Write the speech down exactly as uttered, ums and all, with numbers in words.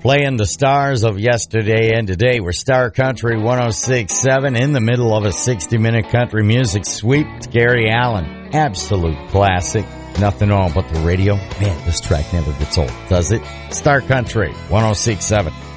Playing the stars of yesterday and today. We're Star Country one oh six point seven in the middle of a sixty-minute country music sweep. It's Gary Allan. Absolute classic. Nothing wrong but the radio. Man, this track never gets old, does it? Star Country one oh six point seven.